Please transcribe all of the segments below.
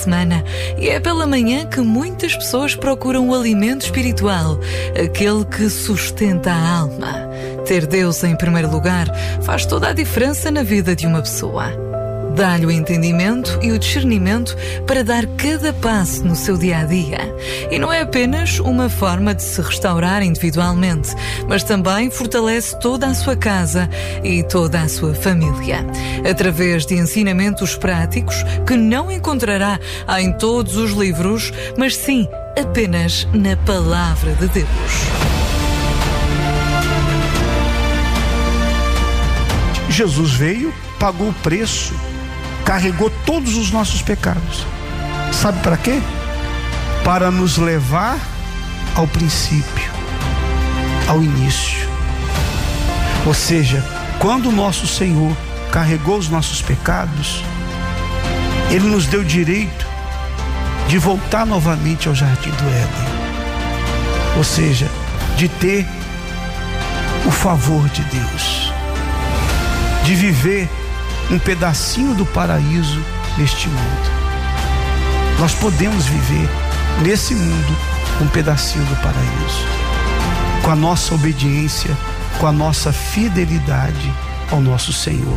semana, e é pela manhã que muitas pessoas procuram o alimento espiritual, aquele que sustenta a alma. Ter Deus em primeiro lugar faz toda a diferença na vida de uma pessoa. Dá-lhe o entendimento e o discernimento para dar cada passo no seu dia-a-dia. E não é apenas uma forma de se restaurar individualmente, mas também fortalece toda a sua casa e toda a sua família. Através de ensinamentos práticos que não encontrará em todos os livros, mas sim apenas na Palavra de Deus. Jesus veio, pagou o preço, carregou todos os nossos pecados. Sabe para quê? Para nos levar ao princípio, ao início. Ou seja, quando o nosso Senhor carregou os nossos pecados, Ele nos deu o direito de voltar novamente ao jardim do Éden. Ou seja, de ter o favor de Deus, de viver um pedacinho do paraíso neste mundo. Nós podemos viver nesse mundo um pedacinho do paraíso, com a nossa obediência, com a nossa fidelidade ao nosso Senhor.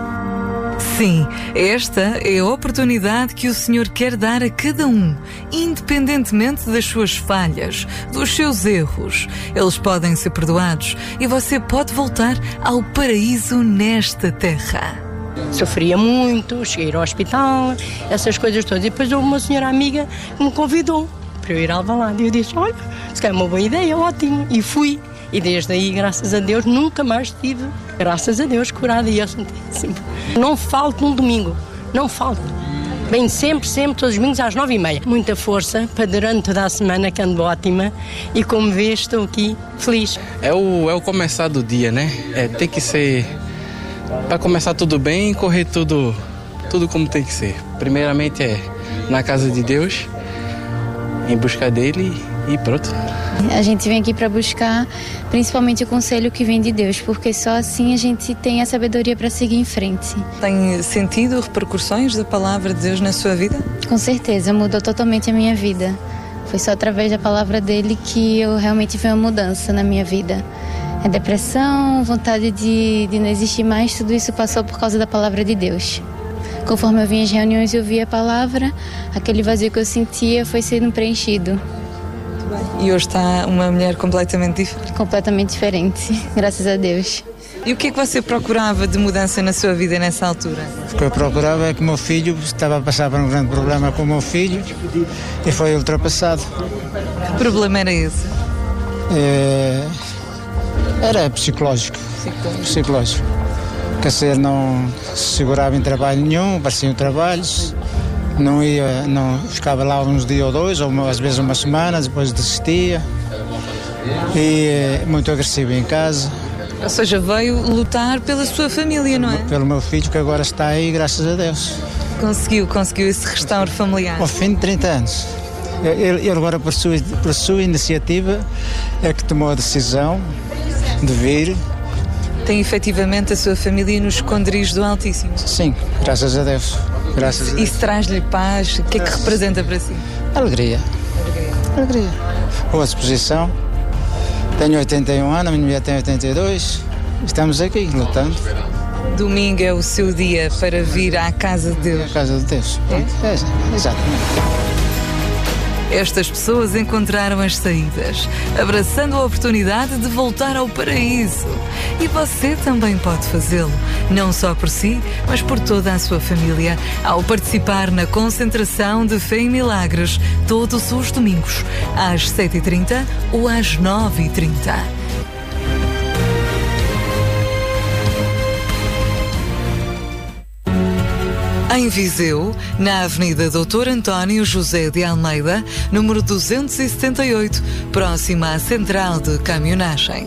Sim, esta é a oportunidade que o Senhor quer dar a cada um, independentemente das suas falhas, dos seus erros. Eles podem ser perdoados e você pode voltar ao paraíso nesta terra. Sofria muito, cheguei ao hospital, essas coisas todas. E depois houve uma senhora amiga que me convidou para eu ir ao Alvalade. E eu disse, olha, se calhar é uma boa ideia, ótimo. E fui. E desde aí, graças a Deus, nunca mais estive, graças a Deus, curada. E eu sempre. Não falto um domingo, não falto. Venho sempre, todos os domingos às 9h30. Muita força para durante toda a semana, que ando ótima. E como vês, estou aqui feliz. É o começar do dia, né? Tem que ser... Para começar tudo bem e correr tudo como tem que ser. Primeiramente é na casa de Deus, em busca dele e pronto. A gente vem aqui para buscar principalmente o conselho que vem de Deus, porque só assim a gente tem a sabedoria para seguir em frente. Tem sentido repercussões da palavra de Deus na sua vida? Com certeza, mudou totalmente a minha vida. Foi só através da palavra dele que eu realmente vi uma mudança na minha vida. A depressão, vontade de não existir mais, tudo isso passou por causa da palavra de Deus. Conforme eu vinha às reuniões e ouvia a palavra, aquele vazio que eu sentia foi sendo preenchido. E hoje está uma mulher completamente diferente? Completamente diferente, graças a Deus. E o que é que você procurava de mudança na sua vida nessa altura? O que eu procurava é que o meu filho estava a passar por um grande problema com o meu filho e foi ultrapassado. Que problema era esse? Era psicológico. Quer dizer, não se segurava em trabalho nenhum, apareciam trabalhos, não ficava lá uns dias ou dois, ou às vezes uma semana, depois desistia. E muito agressivo em casa. Ou seja, veio lutar pela sua família, não é? Pelo meu filho, que agora está aí, graças a Deus. Conseguiu esse restauro familiar. Ao fim de 30 anos. Ele agora, por sua iniciativa, é que tomou a decisão de vir. Tem efetivamente a sua família nos esconderijos do Altíssimo? Sim, graças a Deus. Isso traz-lhe paz? O que é que representa para si? Alegria. Boa disposição. Tenho 81 anos, a minha mulher tem 82. Estamos aqui lutando. Domingo é o seu dia para vir à casa de Deus? À casa de Deus. Exatamente. Estas pessoas encontraram as saídas, abraçando a oportunidade de voltar ao paraíso. E você também pode fazê-lo, não só por si, mas por toda a sua família, ao participar na concentração de Fé e Milagres, todos os domingos, às 7h30 ou às 9h30. Em Viseu, na Avenida Doutor António José de Almeida, número 278, próxima à Central de Caminhonagem.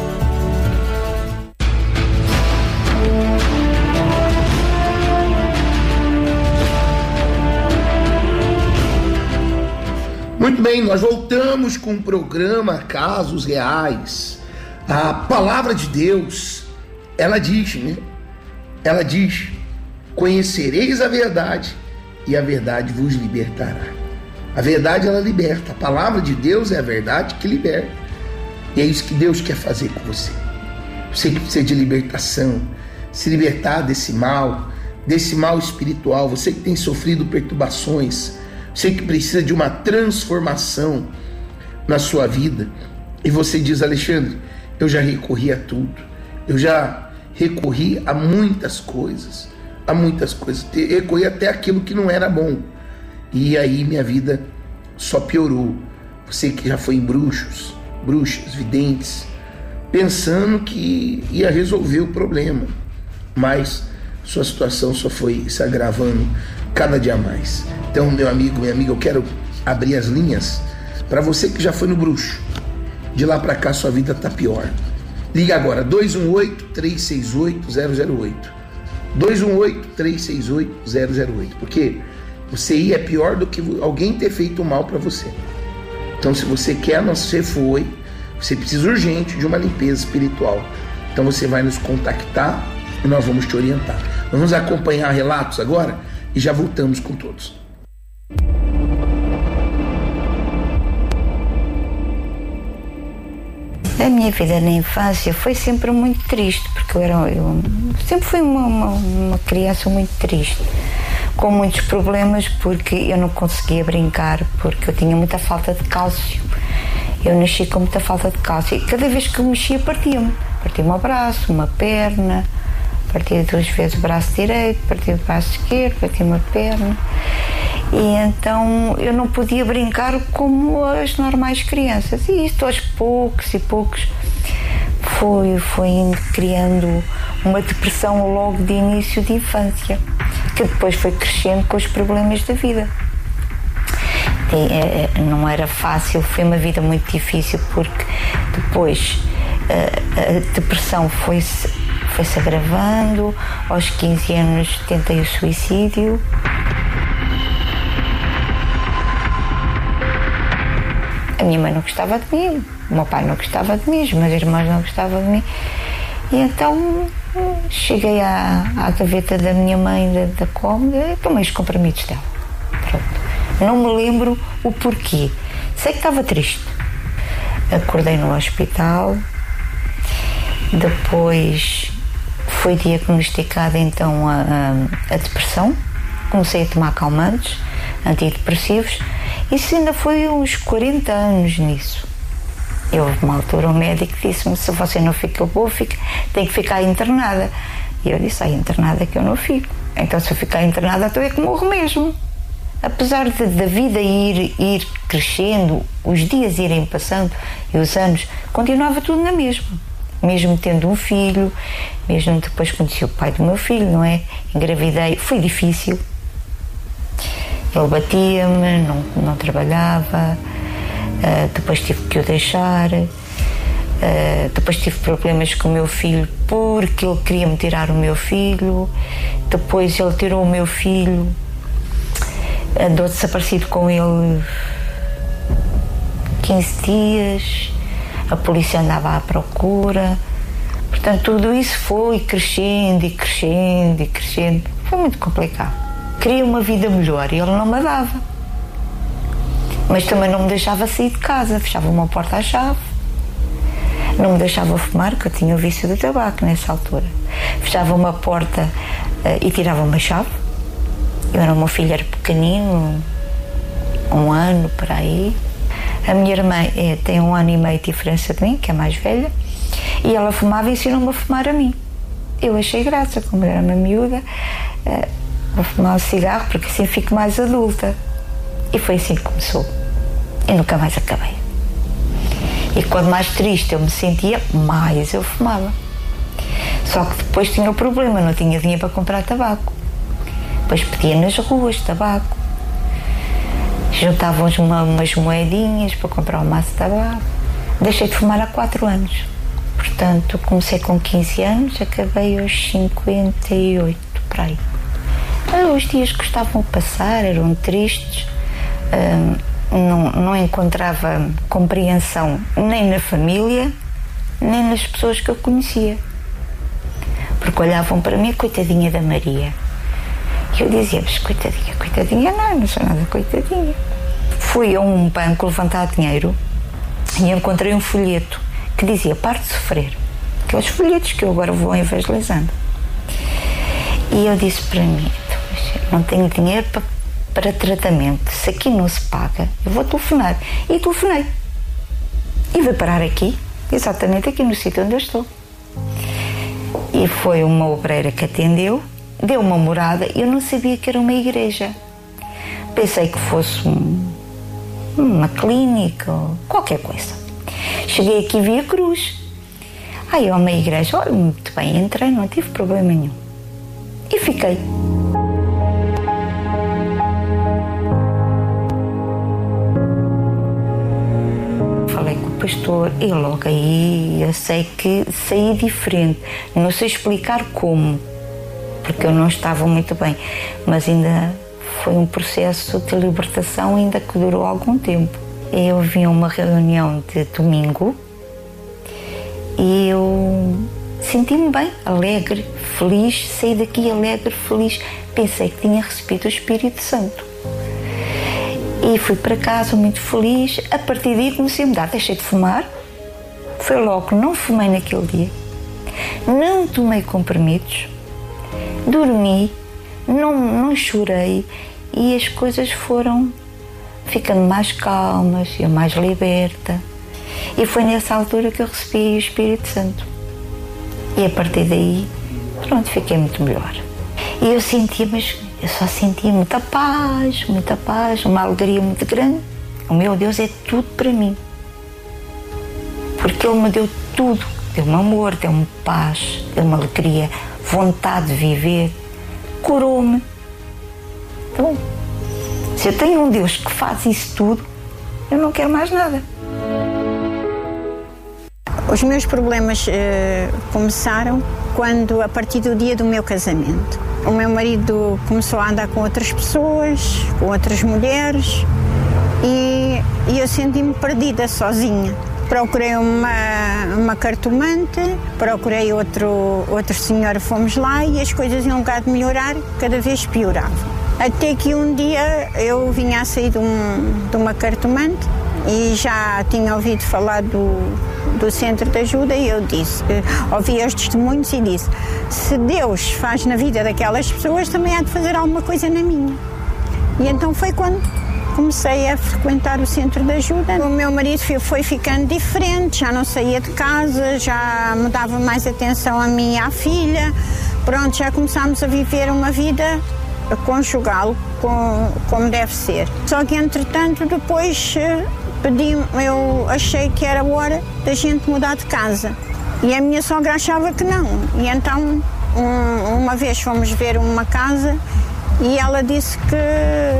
Muito bem, nós voltamos com o programa Casos Reais. A palavra de Deus, ela diz, conhecereis a verdade e a verdade vos libertará. A verdade, ela liberta. A palavra de Deus é a verdade que liberta. E é isso que Deus quer fazer com você. Você que precisa de libertação, se libertar desse mal espiritual, você que tem sofrido perturbações, você que precisa de uma transformação na sua vida. E você diz: Alexandre, eu já recorri a tudo. Eu já recorri a muitas coisas. Recorri até aquilo que não era bom. E aí minha vida só piorou. Você que já foi em bruxas, videntes, pensando que ia resolver o problema, mas sua situação só foi se agravando cada dia mais. Então, meu amigo, minha amiga, eu quero abrir as linhas para você que já foi no bruxo. De lá para cá sua vida está pior. Liga agora, 218-368-008. 218-368-008. Porque você ir é pior do que alguém ter feito mal para você. Então, se você quer, você precisa urgente de uma limpeza espiritual. Então você vai nos contactar e nós vamos te orientar. Vamos acompanhar relatos agora e já voltamos com todos. A minha vida na infância foi sempre muito triste, porque eu sempre fui uma criança muito triste, com muitos problemas, porque eu não conseguia brincar, porque eu tinha muita falta de cálcio. Eu nasci com muita falta de cálcio e cada vez que eu mexia partia-me um braço, uma perna, partia 2 vezes o braço direito, partia o braço esquerdo, partia uma perna. E então eu não podia brincar como as normais crianças. E isto aos poucos foi criando uma depressão logo de início de infância, que depois foi crescendo com os problemas da vida. Não era fácil, foi uma vida muito difícil, porque depois a depressão foi-se agravando. Aos 15 anos tentei o suicídio. A minha mãe não gostava de mim, o meu pai não gostava de mim, os meus irmãos não gostavam de mim. E então cheguei à gaveta da minha mãe, da cômoda, e tomei os comprimidos dela. Pronto. Não me lembro o porquê. Sei que estava triste. Acordei no hospital. Depois foi diagnosticada então a depressão. Comecei a tomar calmantes, antidepressivos. Isso ainda foi uns 40 anos nisso. Houve uma altura, o médico disse-me: se você não fica boa, tem que ficar internada. E eu disse: internada que eu não fico. Então, se eu ficar internada, então é que morro mesmo. Apesar da vida ir crescendo, os dias irem passando e os anos, continuava tudo na mesma. Mesmo tendo um filho, mesmo depois conheci o pai do meu filho, não é? Engravidei, foi difícil. Ele batia-me, não trabalhava, depois tive que o deixar, depois tive problemas com o meu filho porque ele queria-me tirar o meu filho, depois ele tirou o meu filho, andou desaparecido com ele 15 dias, a polícia andava à procura, portanto tudo isso foi crescendo, foi muito complicado. Queria uma vida melhor e ele não me dava. Mas também não me deixava sair de casa, fechava uma porta à chave. Não me deixava fumar, porque eu tinha o vício do tabaco nessa altura. Fechava uma porta e tirava uma chave. O meu filho era pequenino, 1 ano, por aí. A minha irmã tem 1 ano e meio de diferença de mim, que é mais velha, e ela fumava e ensinou-me a fumar a mim. Eu achei graça, como era uma miúda, vou fumar um cigarro porque assim fico mais adulta. E foi assim que começou. E nunca mais acabei. E quando mais triste eu me sentia, mais eu fumava. Só que depois tinha o problema, não tinha dinheiro para comprar tabaco. Depois pedia nas ruas tabaco. Juntavam umas moedinhas para comprar um maço de tabaco. Deixei de fumar há 4 anos. Portanto, comecei com 15 anos, acabei aos 58, por aí. Os dias que estavam a passar eram tristes, não encontrava compreensão nem na família, nem nas pessoas que eu conhecia. Porque olhavam para mim, coitadinha da Maria. E eu dizia, mas coitadinha não sou nada coitadinha. Fui a um banco levantar dinheiro e encontrei um folheto que dizia, pare de sofrer. Aqueles folhetos que eu agora vou evangelizando. E eu disse para mim, não tenho dinheiro para tratamento, se aqui não se paga, eu vou telefonar. E telefonei. E veio parar aqui, exatamente aqui no sítio onde eu estou. E foi uma obreira que atendeu, deu uma morada, eu não sabia que era uma igreja. Pensei que fosse uma clínica ou qualquer coisa. Cheguei aqui e vi a cruz. Aí é uma igreja, olha, muito bem, entrei, não tive problema nenhum. E fiquei. Falei com o pastor e logo aí eu sei que saí diferente. Não sei explicar como, porque eu não estava muito bem, mas ainda foi um processo de libertação ainda que durou algum tempo. Eu vim a uma reunião de domingo e eu senti-me bem, alegre, feliz, saí daqui alegre, feliz. Pensei que tinha recebido o Espírito Santo. E fui para casa muito feliz. A partir daí comecei a mudar, deixei de fumar. Foi logo, não fumei naquele dia. Não tomei comprimidos. Dormi, não chorei. E as coisas foram ficando mais calmas, eu mais liberta. E foi nessa altura que eu recebi o Espírito Santo. E a partir daí, pronto, fiquei muito melhor. E eu só sentia muita paz, uma alegria muito grande. O meu Deus é tudo para mim. Porque Ele me deu tudo. Deu-me amor, deu-me paz, deu-me alegria, vontade de viver. Curou-me. Então, se eu tenho um Deus que faz isso tudo, eu não quero mais nada. Os meus problemas começaram a partir do dia do meu casamento. O meu marido começou a andar com outras pessoas, com outras mulheres, e eu senti-me perdida, sozinha. Procurei uma cartomante, procurei outro senhor, fomos lá e as coisas, em lugar de melhorar, cada vez pioravam. Até que um dia eu vinha a sair de uma cartomante e já tinha ouvido falar do centro de ajuda e eu disse, ouvi os testemunhos e disse, se Deus faz na vida daquelas pessoas, também há de fazer alguma coisa na minha. E então foi quando comecei a frequentar o centro de ajuda. O meu marido foi ficando diferente, já não saía de casa, já me dava mais atenção a mim e à filha. Pronto, já começámos a viver uma vida conjugal como deve ser. Só que entretanto depois eu achei que era hora da gente mudar de casa e a minha sogra achava que não, e então uma vez fomos ver uma casa e ela disse que